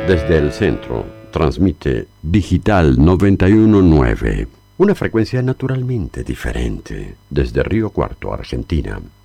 Desde el centro, transmite Digital 919, una frecuencia naturalmente diferente, desde Río Cuarto, Argentina.